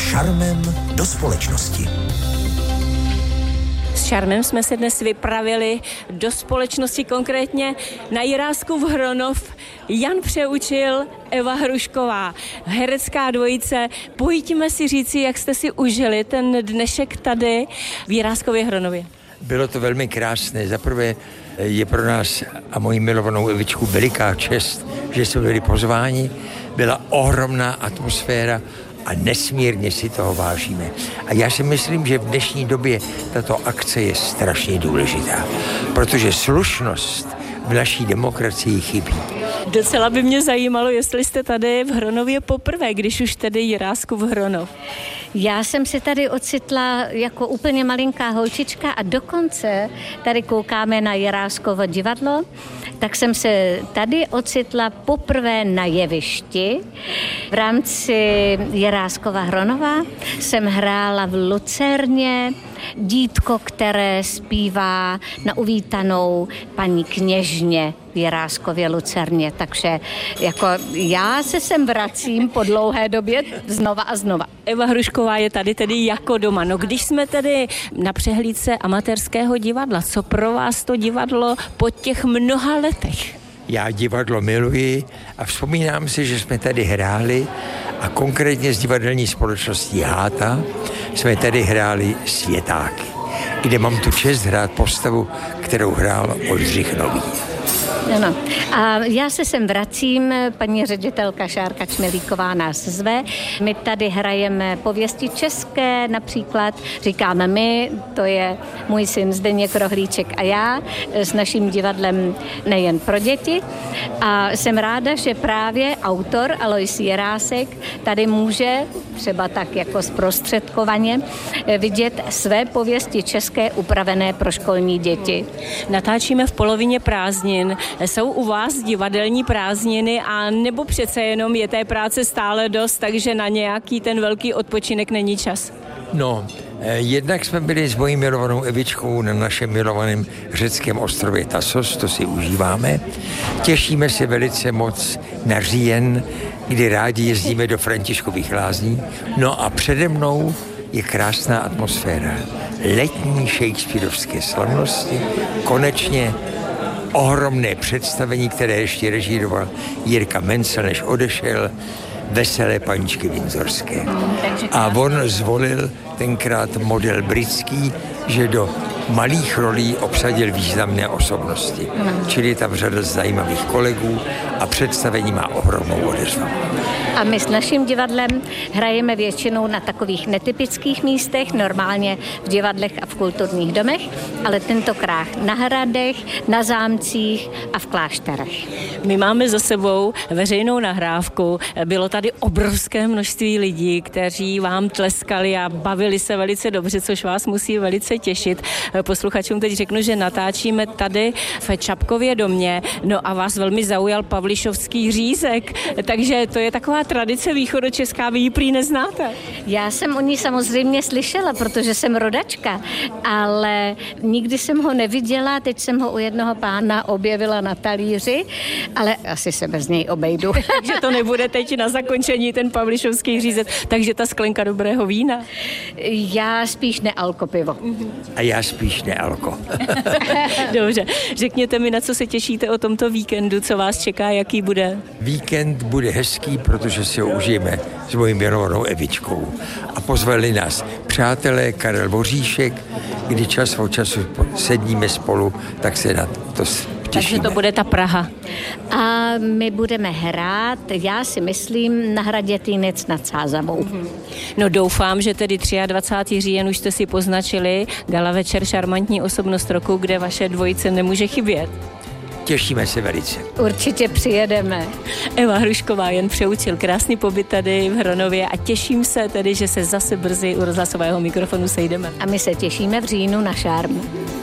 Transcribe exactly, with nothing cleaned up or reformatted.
šarmem do společnosti. S šarmem jsme se dnes vypravili do společnosti, konkrétně na Jiráskův Hronov. Jan Přeučil, Eva Hrušková, herecká dvojice. Pojďme si říci, jak jste si užili ten dnešek tady v Jiráskově Hronově. Bylo to velmi krásné. Zaprvé je pro nás a moji milovanou Evičku veliká čest, že jsme byli pozváni. Byla ohromná atmosféra a nesmírně si toho vážíme. A já si myslím, že v dnešní době tato akce je strašně důležitá, protože slušnost v naší demokracii chybí. Docela by mě zajímalo, jestli jste tady v Hronově poprvé, když už tedy Jiráskův Hronov. Já jsem se tady ocitla jako úplně malinká holčička a dokonce tady koukáme na Jiráskovo divadlo, tak jsem se tady ocitla poprvé na jevišti. V rámci Jiráskova Hronova jsem hrála v Lucerně dítko, které zpívá na uvítanou paní kněžně v Jiráskově Lucerně. Takže jako já se sem vracím po dlouhé době znova a znova. Eva Hrušková je tady tedy jako doma. No když jsme tedy na přehlídce amatérského divadla, co pro vás to divadlo po těch mnoha letech? Já divadlo miluji a vzpomínám si, že jsme tady hráli a konkrétně s divadelní společností Háta jsme tady hráli Světáky, kde mám tu čest hrát postavu, kterou hrál Oldřich Nový. Ano. A já se sem vracím, paní ředitelka Šárka Čmelíková nás zve. My tady hrajeme pověsti české, například říkáme my, to je můj syn Zdeněk Rohlíček a já s naším divadlem Nejen pro děti. A jsem ráda, že právě autor Alois Jirásek tady může třeba tak jako zprostředkovaně vidět své pověsti české upravené pro školní děti. Natáčíme v polovině prázdnin. Jsou u vás divadelní prázdniny a nebo přece jenom je té práce stále dost, takže na nějaký ten velký odpočinek není čas? No, jednak jsme byli s mojí milovanou Evičkou na našem milovaném řeckém ostrově Tasos, to si užíváme. Těšíme se velice moc na říjen, kdy rádi jezdíme do Františkových Lázní. No a přede mnou je krásná atmosféra. Letní shakespearovské slavnosti, konečně ohromné představení, které ještě režíroval Jirka Mencel, než odešel, Veselé paničky Windsorské. A on zvolil tenkrát model britský, že do malých rolí obsadil významné osobnosti. Čili tam řada zajímavých kolegů a představení má ohromnou odezvu. A my s naším divadlem hrajeme většinou na takových netypických místech, normálně v divadlech a v kulturních domech, ale tentokrát na hradech, na zámcích a v klášterech. My máme za sebou veřejnou nahrávku. Bylo tady obrovské množství lidí, kteří vám tleskali a bavili se velice dobře, což vás musí velice těšit. Posluchačům teď řeknu, že natáčíme tady v Čapkově domě, no a vás velmi zaujal pavlišovský řízek, takže to je taková tradice východočeská, vy ji prý neznáte. Já jsem o ní samozřejmě slyšela, protože jsem rodačka, ale nikdy jsem ho neviděla, teď jsem ho u jednoho pána objevila na talíři, ale asi se bez něj obejdu. Takže to nebude teď na zakončení ten pavlišovský řízek, takže ta sklenka dobrého vína. Já spíš nealko pivo. A já spíš nealko. Dobře, řekněte mi, na co se těšíte o tomto víkendu, co vás čeká, jaký bude? Víkend bude hezký, protože si ho užijeme s mojí milovanou Evičkou. A pozvali nás přátelé Karel Voříšek, kdy čas od času sedíme spolu, tak se na to těšíme. Takže to bude ta Praha. A my budeme hrát, já si myslím, na hradě Týnec nad Sázavou. No doufám, že tedy dvacátého třetího říjen už jste si poznačili gala večer Šarmantní osobnost roku, kde vaše dvojice nemůže chybět. Těšíme se velice. Určitě přijedeme. Eva Hrušková, Jan Přeučil, krásný pobyt tady v Hronově a těším se tedy, že se zase brzy u rozhlasového mikrofonu sejdeme. A my se těšíme v říjnu na Šarmu.